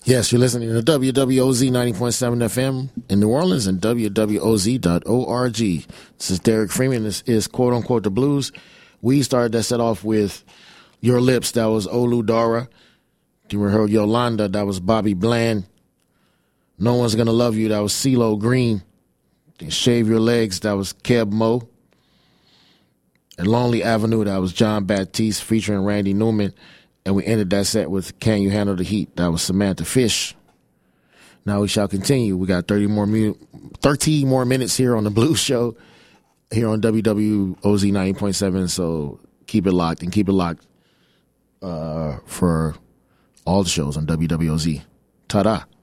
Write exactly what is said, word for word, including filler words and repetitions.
Yes, you're listening to W W O Z ninety point seven F M in New Orleans and W W O Z dot org. This is Derek Freeman. This is quote unquote the blues. We started that set off with Your Lips. That was Olu Dara. You heard Yolanda. That was Bobby Bland. No One's Gonna Love You. That was CeeLo Green. Shave Your Legs. That was Keb Mo. And Lonely Avenue. That was John Baptiste featuring Randy Newman. And we ended that set with Can You Handle the Heat? That was Samantha Fish. Now we shall continue. We got thirty more mu- thirteen more minutes here on the Blues Show here on W W O Z ninety point seven. So keep it locked and keep it locked uh, for all the shows on W W O Z. Ta-da.